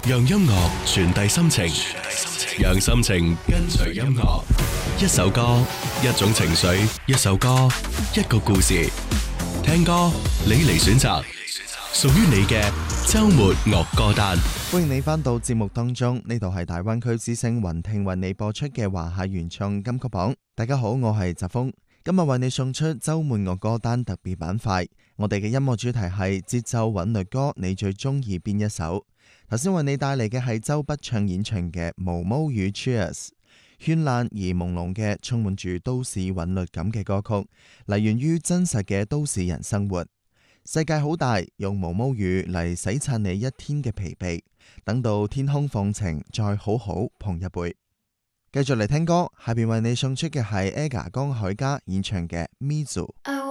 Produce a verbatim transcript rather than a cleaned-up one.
讓音樂傳遞心情，讓心情跟隨音樂。一首歌，一種情緒；一首歌，一個故事。聽歌，你嚟選擇，屬於你嘅周末樂歌單。 歡迎你返到節目當中，呢度係大灣區之聲雲聽為你播出嘅華夏原創金曲榜。大家好，我係澤峰，今日為你送出周末樂歌單特別板塊。我哋嘅音樂主題係節奏韻律歌，你最中意邊一首？頭先為你帶嚟嘅係周筆暢演唱嘅《毛毛雨 Cheers》，絢爛而朦朧嘅充滿住都市韻律感嘅歌曲，嚟源於真實嘅都市人生活。世界好大，用毛毛雨嚟洗刷你一天嘅疲憊，等到天空放晴，再好好碰一杯。繼續嚟聽歌，下邊為你送出嘅係 Aga 江海嘉演唱嘅《Mizu》。